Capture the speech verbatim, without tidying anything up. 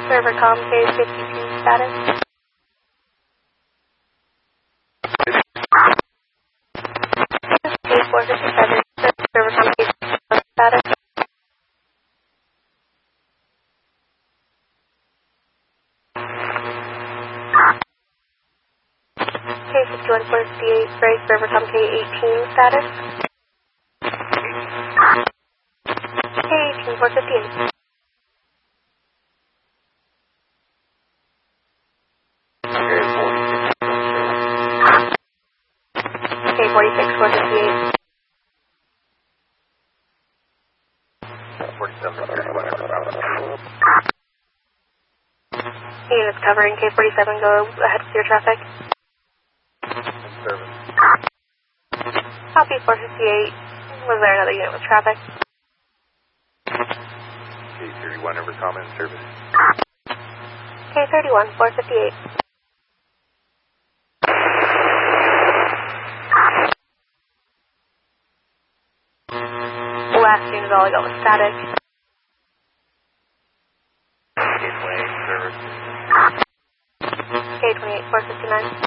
Server com K fifty-two status. K four fifty-seven, server com K fifty-two status. K fifty-one four fifty-eight, break, server com K eighteen status. K eighteen four fifty-eight. K forty-six four fifty-eight. Units covering K forty-seven, go ahead with your traffic. Service. Copy four fifty-eight. Was there another unit with traffic? K thirty-one, over common service. K thirty-one four fifty-eight. Last unit, all I got was static. Gateway service. K twenty-eight four fifty-nine.